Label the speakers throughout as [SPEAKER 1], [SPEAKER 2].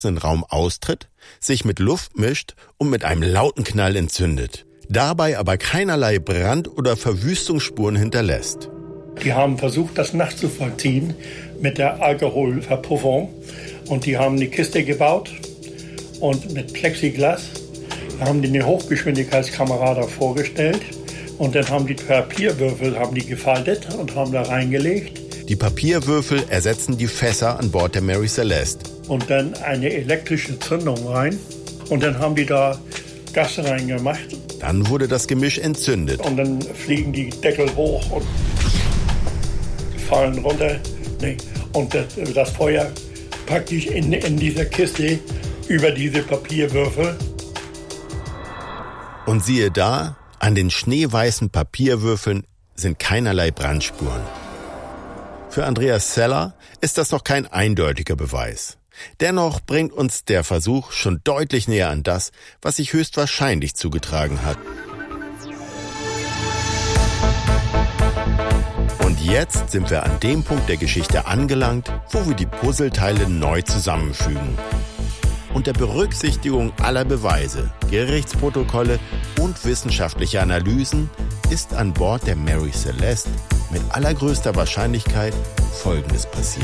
[SPEAKER 1] den Raum austritt, sich mit Luft mischt und mit einem lauten Knall entzündet. Dabei aber keinerlei Brand- oder Verwüstungsspuren hinterlässt.
[SPEAKER 2] Die haben versucht, das nachzuvollziehen mit der Alkoholverpuffung. Und die haben eine Kiste gebaut und mit Plexiglas haben die eine Hochgeschwindigkeitskamera davor gestellt. Und dann haben die Papierwürfel gefaltet und haben da reingelegt.
[SPEAKER 1] Die Papierwürfel ersetzen die Fässer an Bord der Mary Celeste.
[SPEAKER 2] Und dann eine elektrische Zündung rein. Und dann haben die da Gas reingemacht.
[SPEAKER 1] Dann wurde das Gemisch entzündet.
[SPEAKER 2] Und dann fliegen die Deckel hoch und fallen runter. Und das Feuer praktisch in dieser Kiste über diese Papierwürfel.
[SPEAKER 1] Und siehe da, an den schneeweißen Papierwürfeln sind keinerlei Brandspuren. Für Andreas Zeller ist das noch kein eindeutiger Beweis. Dennoch bringt uns der Versuch schon deutlich näher an das, was sich höchstwahrscheinlich zugetragen hat. Und jetzt sind wir an dem Punkt der Geschichte angelangt, wo wir die Puzzleteile neu zusammenfügen. Unter Berücksichtigung aller Beweise, Gerichtsprotokolle und wissenschaftlicher Analysen ist an Bord der Mary Celeste mit allergrößter Wahrscheinlichkeit Folgendes passiert.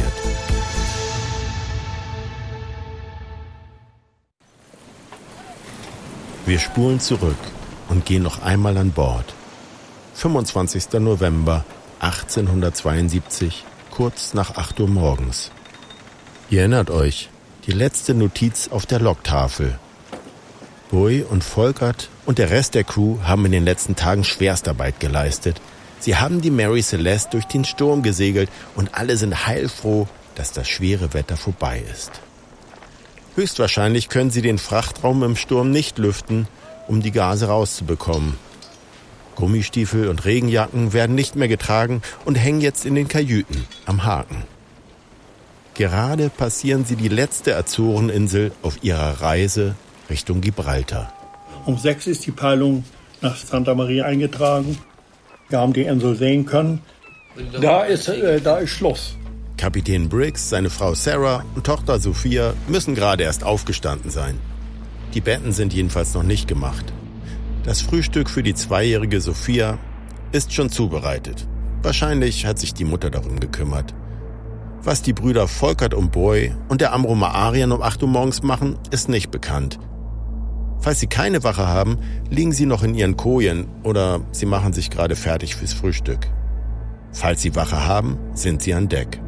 [SPEAKER 1] Wir spulen zurück und gehen noch einmal an Bord. 25. November 1872, kurz nach 8 Uhr morgens. Ihr erinnert euch, die letzte Notiz auf der Logtafel. Boy und Volkert und der Rest der Crew haben in den letzten Tagen Schwerstarbeit geleistet. Sie haben die Mary Celeste durch den Sturm gesegelt und alle sind heilfroh, dass das schwere Wetter vorbei ist. Höchstwahrscheinlich können sie den Frachtraum im Sturm nicht lüften, um die Gase rauszubekommen. Gummistiefel und Regenjacken werden nicht mehr getragen und hängen jetzt in den Kajüten am Haken. Gerade passieren sie die letzte Azoreninsel auf ihrer Reise Richtung Gibraltar.
[SPEAKER 2] Um 6 ist die Peilung nach Santa Maria eingetragen. Wir haben die Insel sehen können. Da ist Schluss.
[SPEAKER 1] Kapitän Briggs, seine Frau Sarah und Tochter Sophia müssen gerade erst aufgestanden sein. Die Betten sind jedenfalls noch nicht gemacht. Das Frühstück für die 2-jährige Sophia ist schon zubereitet. Wahrscheinlich hat sich die Mutter darum gekümmert. Was die Brüder Volkert und Boy und der Amrumer Arian um 8 Uhr morgens machen, ist nicht bekannt. Falls sie keine Wache haben, liegen sie noch in ihren Kojen oder sie machen sich gerade fertig fürs Frühstück. Falls sie Wache haben, sind sie an Deck.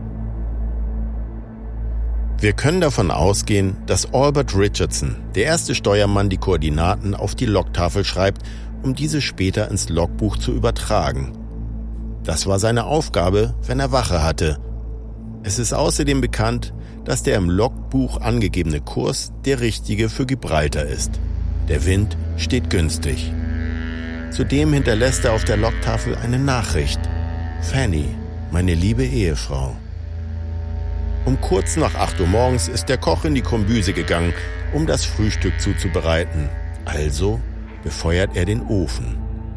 [SPEAKER 1] Wir können davon ausgehen, dass Albert Richardson, der erste Steuermann, die Koordinaten auf die Logtafel schreibt, um diese später ins Logbuch zu übertragen. Das war seine Aufgabe, wenn er Wache hatte. Es ist außerdem bekannt, dass der im Logbuch angegebene Kurs der richtige für Gibraltar ist. Der Wind steht günstig. Zudem hinterlässt er auf der Logtafel eine Nachricht. Fanny, meine liebe Ehefrau. Um kurz nach 8 Uhr morgens ist der Koch in die Kombüse gegangen, um das Frühstück zuzubereiten. Also befeuert er den Ofen.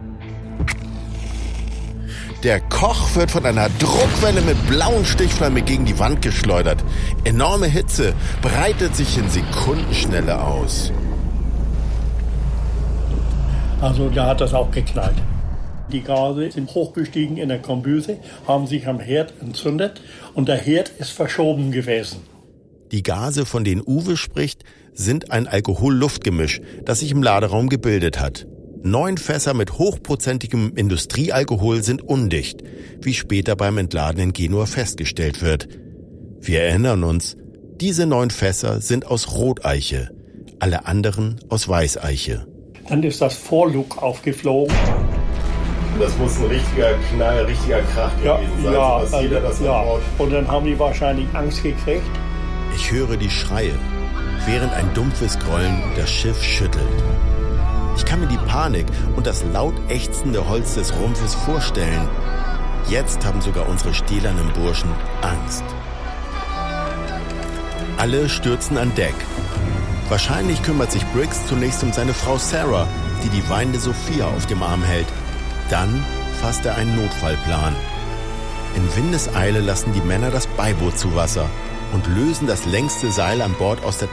[SPEAKER 1] Der Koch wird von einer Druckwelle mit blauen Stichflamme gegen die Wand geschleudert. Enorme Hitze breitet sich in Sekundenschnelle aus.
[SPEAKER 2] Also da hat das auch geknallt. Die Gase sind hochgestiegen in der Kombüse, haben sich am Herd entzündet und der Herd ist verschoben gewesen.
[SPEAKER 1] Die Gase, von denen Uwe spricht, sind ein Alkohol-Luft-Gemisch, das sich im Laderaum gebildet hat. 9 Fässer mit hochprozentigem Industriealkohol sind undicht, wie später beim Entladen in Genua festgestellt wird. Wir erinnern uns, diese 9 Fässer sind aus Roteiche, alle anderen aus Weißeiche.
[SPEAKER 2] Dann ist das Vorlug aufgeflogen.
[SPEAKER 1] Das muss ein richtiger Knall, richtiger Krach gewesen sein, sodass jeder das erbaut.
[SPEAKER 2] Und dann haben die wahrscheinlich Angst gekriegt.
[SPEAKER 1] Ich höre die Schreie, während ein dumpfes Grollen das Schiff schüttelt. Ich kann mir die Panik und das laut ächzende Holz des Rumpfes vorstellen. Jetzt haben sogar unsere stählernen Burschen Angst. Alle stürzen an Deck. Wahrscheinlich kümmert sich Briggs zunächst um seine Frau Sarah, die die weinende Sophia auf dem Arm hält. Dann fasst er einen Notfallplan. In Windeseile lassen die Männer das Beiboot zu Wasser und lösen das längste Seil an Bord aus der